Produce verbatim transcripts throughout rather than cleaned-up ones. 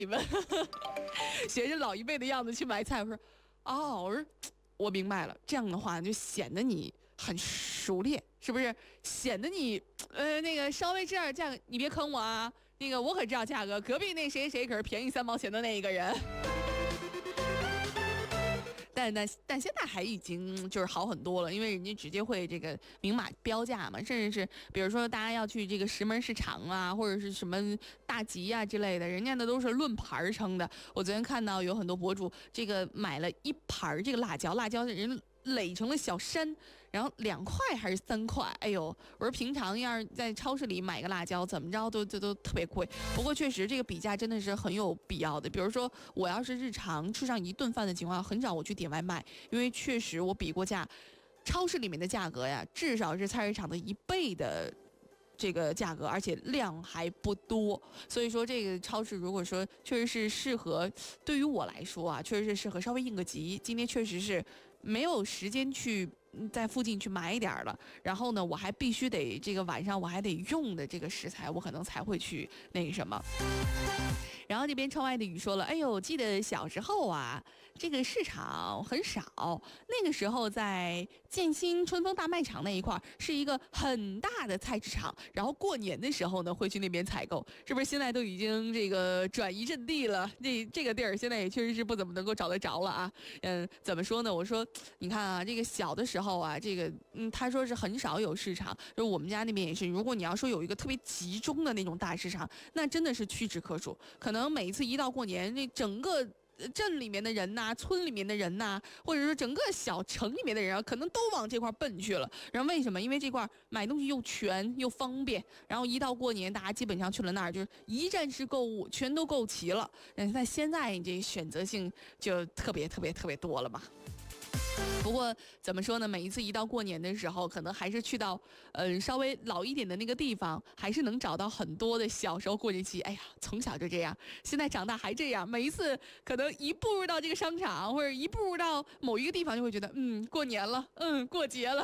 你们学着老一辈的样子去买菜，我说哦，我说我明白了，这样的话就显得你很熟练，是不是？显得你呃那个稍微知道价格，你别坑我啊，那个我可知道价格，隔壁那谁谁可是便宜三毛钱的那一个人。但但但现在还已经就是好很多了，因为人家直接会这个明码标价嘛，甚至是比如说大家要去这个石门市场啊，或者是什么大集啊之类的，人家那都是论盘称的。我昨天看到有很多博主这个买了一盘这个辣椒，辣椒人垒成了小山，然后两块还是三块？哎呦，我说平常要是在超市里买个辣椒，怎么着都都都特别贵。不过确实这个比价真的是很有必要的。比如说我要是日常吃上一顿饭的情况，很少我去点外卖，因为确实我比过价，超市里面的价格呀，至少是菜市场的一倍的。这个价格，而且量还不多，所以说这个超市如果说确实是适合，对于我来说啊，确实是适合稍微应个急。今天确实是没有时间去在附近去买一点了，然后呢，我还必须得这个晚上我还得用的这个食材，我可能才会去那个什么。然后这边窗外的雨说了，哎呦，记得小时候啊，这个市场很少，那个时候在建新春风大卖场那一块是一个很大的菜市场，然后过年的时候呢会去那边采购，是不是现在都已经这个转移阵地了？这这个地儿现在也确实是不怎么能够找得着了啊。嗯，怎么说呢？我说，你看啊，这个小的时候啊，这个嗯，他说是很少有市场，就我们家那边也是，如果你要说有一个特别集中的那种大市场，那真的是屈指可数，可能。可能每一次一到过年，这整个镇里面的人呐、啊，村里面的人呐、啊，或者说整个小城里面的人啊，可能都往这块奔去了。然后为什么？因为这块买东西又全又方便。然后一到过年，大家基本上去了那儿，就是一站式购物，全都购齐了。但现在你这选择性就特别特别特别多了嘛。不过怎么说呢？每一次一到过年的时候，可能还是去到嗯、呃、稍微老一点的那个地方，还是能找到很多的小时候过年期。哎呀，从小就这样，现在长大还这样。每一次可能一步入到这个商场，或者一步入到某一个地方，就会觉得嗯过年了，嗯过节了。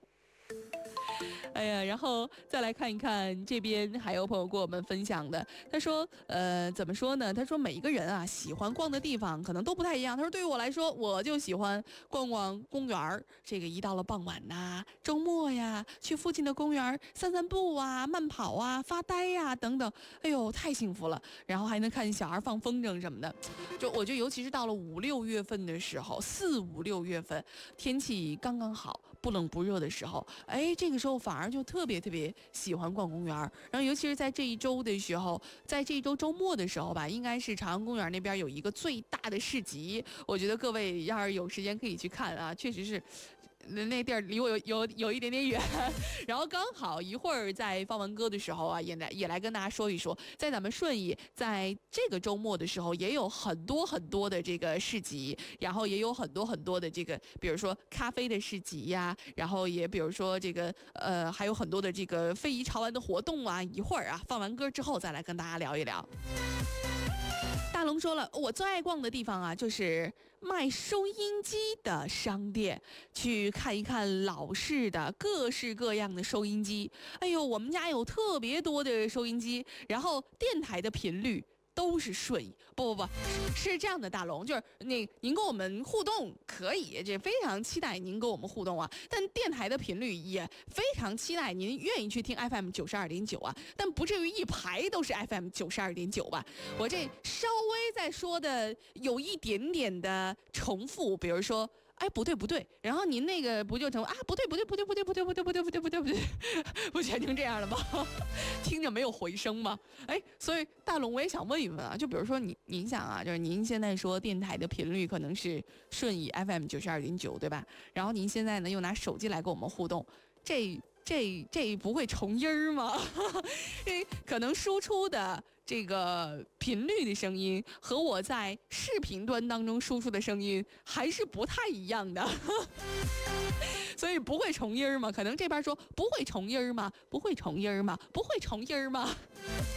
哎呀，然后再来看一看这边还有朋友跟我们分享的，他说，呃，怎么说呢？他说每一个人啊，喜欢逛的地方可能都不太一样。他说对于我来说，我就喜欢逛逛公园儿。这个一到了傍晚呐、啊，周末呀，去附近的公园散散步啊，慢跑啊，发呆呀、啊、等等。哎呦，太幸福了！然后还能看小孩放风筝什么的。就我觉得，尤其是到了五六月份的时候，四五六月份天气刚刚好，不冷不热的时候，哎，这个时候反而就特别特别喜欢逛公园。然后尤其是在这一周的时候，在这一周周末的时候吧，应该是朝阳公园那边有一个最大的市集，我觉得各位要是有时间可以去看啊，确实是那地儿离我有有有一点点远。然后刚好一会儿在放完歌的时候啊，也来也来跟大家说一说，在咱们顺义在这个周末的时候也有很多很多的这个市集，然后也有很多很多的这个比如说咖啡的市集呀、啊，然后也比如说这个呃还有很多的这个非遗潮玩的活动啊，一会儿啊放完歌之后再来跟大家聊一聊。大龙说了，我最爱逛的地方啊，就是卖收音机的商店，去看一看老式的各式各样的收音机。哎呦，我们家有特别多的收音机，然后电台的频率都是顺义，不不不，是这样的，大龙，就是那您跟我们互动可以，这非常期待您跟我们互动啊。但电台的频率也非常期待您愿意去听 F M 九十二点九啊，但不至于一排都是 F M 九十二点九吧？我这稍微再说的有一点点的重复，比如说。哎，不对不对，然后您那个不就成啊？不对不对不对不对不对不对不对不对不对不对，不全成这样了吗？听着没有回声吗？哎，所以大龙我也想问一问啊，就比如说你您想啊，就是您现在说电台的频率可能是顺义 F M 九十二点九对吧？然后您现在呢又拿手机来跟我们互动，这。这这不会重音儿吗？因为可能输出的这个频率的声音和我在视频端当中输出的声音还是不太一样的。所以不会重音儿吗？可能这边说不会重音儿吗？不会重音儿吗？不会重音儿吗？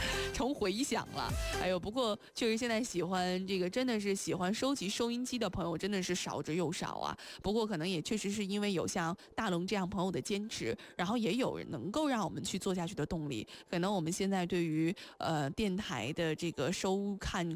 成回响了。哎呦，不过确实现在喜欢这个真的是喜欢收集收音机的朋友真的是少之又少啊。不过可能也确实是因为有像大龙这样朋友的坚持，然后也有能够让我们去做下去的动力。可能我们现在对于呃电台的这个收看